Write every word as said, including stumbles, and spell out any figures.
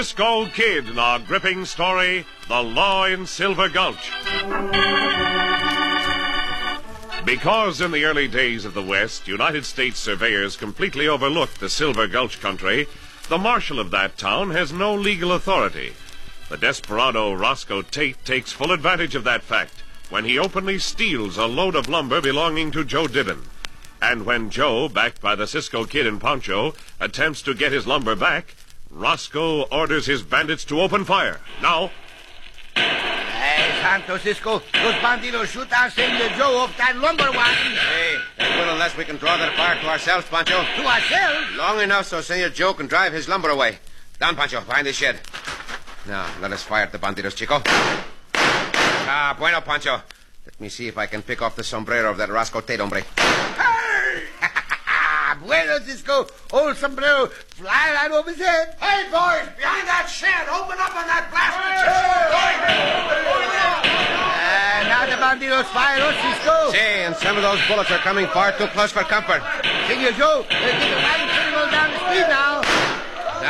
Cisco Kid in our gripping story, The Law in Silver Gulch. Because in the early days of the West, United States surveyors completely overlooked the Silver Gulch country, the marshal of that town has no legal authority. The desperado Roscoe Tate takes full advantage of that fact when he openly steals a load of lumber belonging to Joe Dibbin. And when Joe, backed by the Cisco Kid and Pancho, attempts to get his lumber back, Roscoe orders his bandits to open fire. Now... Hey, Santo Cisco, those bandidos shoot our Senor Joe off that lumber wagon. Hey, that will unless we can draw that fire to ourselves, Pancho. To ourselves? Long enough so Senor Joe can drive his lumber away. Down, Pancho, behind the shed. Now, let us fire at the bandidos, Chico. Ah, bueno, Pancho. Let me see if I can pick off the sombrero of that Roscoe Tate hombre. Bueno, Cisco. Old sombrero fly right over his head. Hey, boys, behind that shed. Open up on that blasted Uh, now the bandidos fire us, Cisco. See, and some of those bullets are coming far too close for comfort. Senor Joe, uh, get the wagon pretty well down the street now.